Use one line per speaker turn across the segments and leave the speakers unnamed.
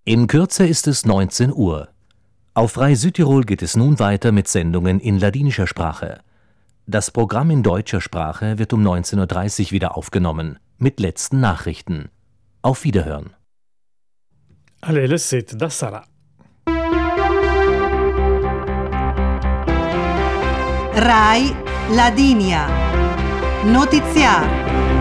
In Kürze ist es 19 Uhr. Auf Frei Südtirol geht es nun weiter mit Sendungen in ladinischer Sprache. Das Programm in deutscher Sprache wird um 19:30 Uhr wieder aufgenommen, mit letzten Nachrichten. Auf Wiederhören.
Alle le 7 da Sarà.
Rai Ladinia. Notiziario.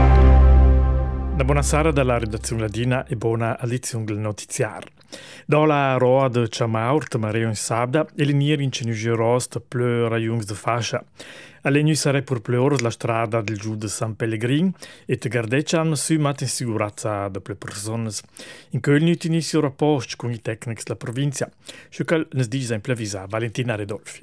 Una buona sera dalla redazione ladina e buona edizione del notiziario. Dola roa de Chamaurt, Mareo in Sabda, e l'inier in Cenugerost, pleu rajungs de fascia. All'egnu sarà per pleuros la strada del giù de San Pellegrin e te gardeccia hanno su mat in sicurezza de ple personas. In quel nut inizio rapporto con i tecnici della provincia, scioccal nes dice in plevisa Valentina Redolfi.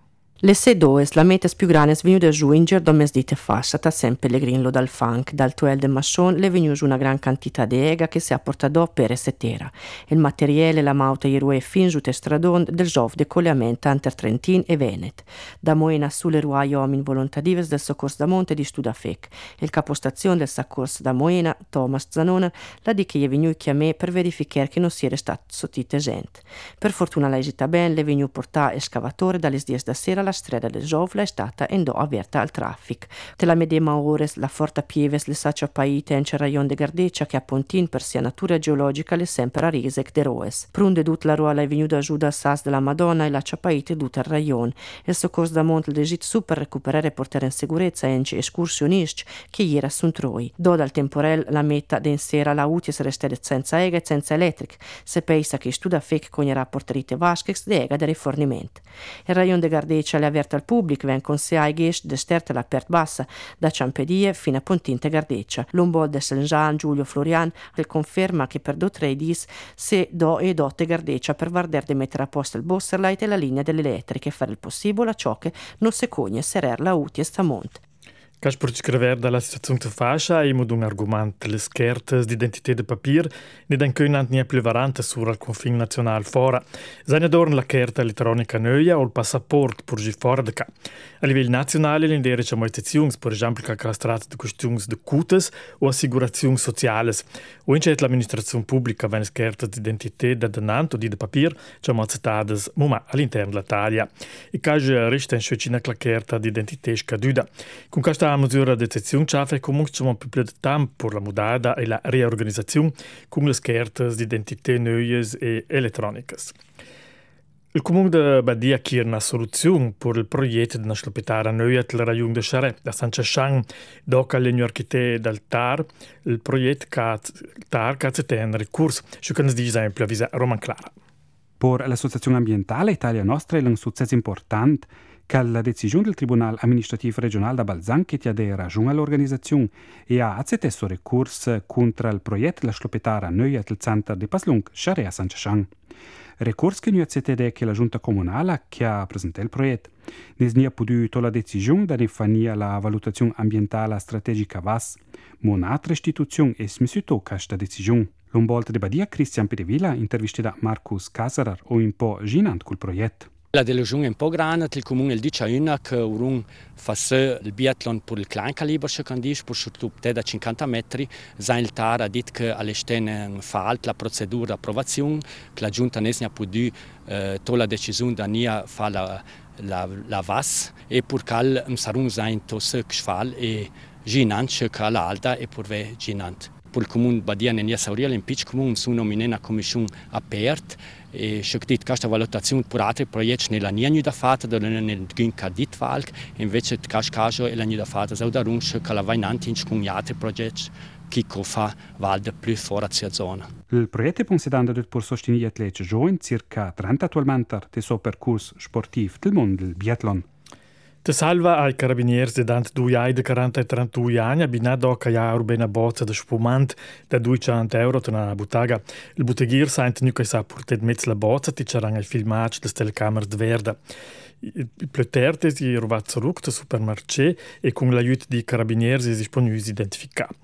Le sedoes, la metas più grande venuta giù in gerdomes dite fascia ta San Pellegrino dal funk, dal tuel de Machon le venu una gran quantità di ega che si ha portato per setera. Il materiale la mauta irue fin giù te stradon del giov de colleamento inter Trentin e Venet. Da Moena sulle ruai omin volontadives del Soccorso da Monte di Studafec. Il capostazione del Soccorso da Moena, Thomas Zanona, la di che è venu chiamé per verificare che non si era stato sottite gente. Per fortuna la esita ben le venu portà escavatore dalle 10 da sera la strada del Giovla è stata endo aperta al traffic. Te la medema ores la forta pieves le saccia paite in Cerraglion de Gardeccia che a Pontin per sia natura geologica le sempre a risec de roes. Prunde dut la roa è venuta giù dal sas della Madonna e la ciapaite dut al rayon. Il Soccorso da Monte del Git su per recuperare e portare in sicurezza ence escursionisti che ieri sunt troi. Do dal temporel la metta den sera la utis restede senza ega e senza elettric. Se pensa che studa fec cognerà porterite vaschex de ega de rifornimento. Il rayon de Gardeccia è aperta al pubblico, ven con sé ai gest d'esterte all'aperta bassa da Ciampedie fino a Pontinte Gardeccia. L'umbol de Saint-Jean Giulio Florian che conferma che per 2-3 dis se do e dotte Gardeccia per vardere di mettere a posto il Bosserlight e la linea delle elettriche e fare il possibile a ciò che non se cogne serer la uti e stamont.
Cash per scrivere dalla situazione di fascia e mod un argomento le schertes d'identità de papir ne dan cönant nie plevarante sur al confin nazional fora. Seine dorn la carta elettronica neuia o il passaport per gi fora de ca. A livello nazionale l'indere c'è moitizions, per esempio ca castrat de costumes de cutes o assicurazioni sociales. O incet l'amministrazione pubblica ven schertes d'identità da denanto di de papir c'è mozzatades muma all'interno dell'Italia. E cash resta in scecina la carta d'identità scaduda. Con questa misura di eccezione c'è comunque un po' più di tempo per la mudada e la riorganizzazione con le schertes di identità nuove e elettroniche. Il comune di Badia chiede una soluzione per il progetto di una sclopetara nuova del rayon de Charette, da San Chashan, dopo l'egno architetto del TAR, il progetto TAR che ha un ricorso, che ci dice esempio a Roman Clara.
Per l'Associazione Ambientale Italia Nostra è un successo importante che la decisione del Tribunale Amministrativo Regionale da Balzan che ti ha ragione all'organizzazione e ha accettato ricorso contro il progetto della sclopetara nuova del centro di Paslung, Sharea San Chashan. Ricorso che non ha accettato che la giunta comunale che ha presentato il progetto. Ne ha potuto la decisione da definire la valutazione ambientale strategica VAS, ma un'altra istituzione è smissuto questa decisione. L'ombolta di Badia, Cristian Pedevilla, intervistato da Marcus Casarar, o un po' ginant col progetto.
La delusione è un po' grande, il comune dice che un fa il biathlon per il klein caliber secondis, per sottopte da 50 metri. Il TAR ha detto che all'estene fa la procedura di approvazione, che la giunta ne ha potuto la decisione di fare la VAS e per che sarà sein tosse sfal e ginant che l'alta e per ve ginant. Per il comune Badia ne Sauriel in pitch comune su nomine una commissione aperta e c'è questa valutazione per altri progetti nella niente da fatta nel Gincadit Valk invece caso e la niente da fatta da runche che la vainanti in con gli altri progetti che fa valde più fuori dalla zona.
Il progetto è considerato per sostenere atleti giovani, circa 30 attualmente, del suo percorso sportivo del mondo del biathlon.
Te salva ai carabinieri di dant 2 anni di 40 e 32 anni, abbinato a una urbana bozza di spumante da 200 euro nella bottega. Il botteghier sa che sa portato mezzo la bozza, ti c'erano i filmati delle telecamere di Verda. Il più tardi si è trovato zurück al supermarché e con l'aiuto dei carabinieri si è disponibilizzato identificare.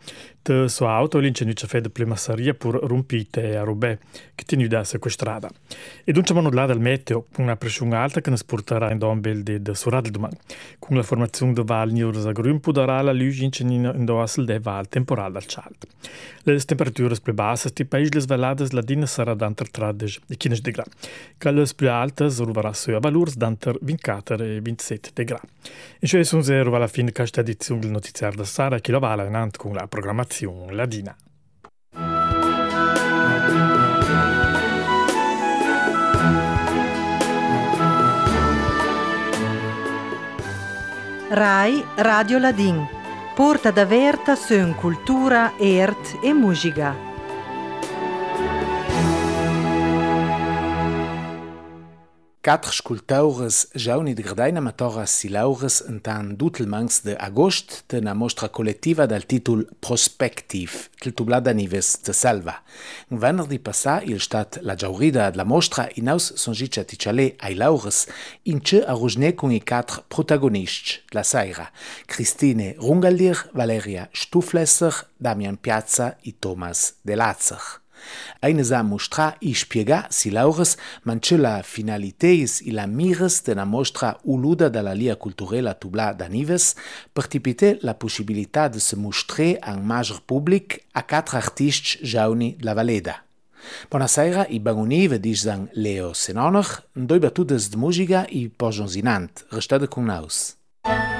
De sua auto l'incendio fe de plemasseria pur rompite a Roubaix, che tenuta sequestrata. E dunque siamo là dal meteo, con una pressione alta che nos porterà in dombel de Suradel domani. Con la formazione de val niurs a grun poderà la luce in doasel de val temporal al chalt. Le temperature più basse ti paesi le velades ladine sarà d'anter 13 e 15 de gradi. Che le più alte surverà su a valurs d'anter 24 e 27 de gradi. E cioè sono zero alla fine questa edizione del notiziario da Sara che la vala in ant con la programmazione ladina.
Rai Radio Ladin. Porta da verta sön cultura, art e musica.
Quatre scultores jauni de Gardaina Matoras silaures entan d'utelmangs de agost de na mostra collettiva dal titol Prospective, til tublada nives de Salva. Un venerdì passà il stat la giaurida de la mostra inaus songicia ticciale ai laures in ce a rugner con i quatre protagonists la saira, Christine Rungaldir, Valeria Stuflesser, Damian Piazza e Thomas De Lazar. Eines a mostra i spiega si laures manche la finaliteis i la mires de la mostra uluda dalla lia culturela tubla da Nives pertipite la possibilità de se mostrer en major public a quatre artists jauni de la Valeda. Buonasera i bangunive disan Leo Senoner, doi battudes de musica i pojonzinant, restate con naus.